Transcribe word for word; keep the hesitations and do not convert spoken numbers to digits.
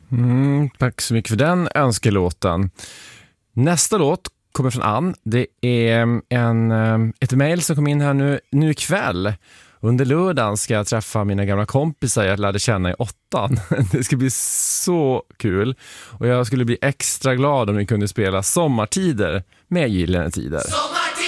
Mm, tack så mycket för den önskelåten. Nästa låt kommer från Ann. Det är en, ett mejl som kom in här nu, nu ikväll. Under lördagen ska jag träffa mina gamla kompisar jag lärde känna i åttan. Det ska bli så kul. Och jag skulle bli extra glad om ni kunde spela Sommartider med Gyllene Tider.